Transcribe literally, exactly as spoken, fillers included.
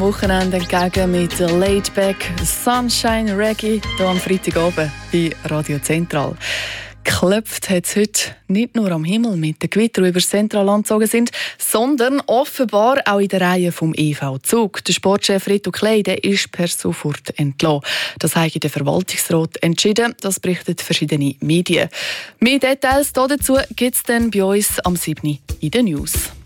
Wochenende entgegen mit Laidback Sunshine Reggae hier am Freitagabend bei Radio Zentral. Geklopft hat es heute nicht nur am Himmel mit den Gewittern, die über das Zentralland gezogen sind, sondern offenbar auch in der Reihe vom E V Zug. Der Sportchef Reto Kley ist per sofort entlassen. Das hat der Verwaltungsrat entschieden. Das berichten verschiedene Medien. Mehr Details dazu gibt es dann bei uns am siebten in den News.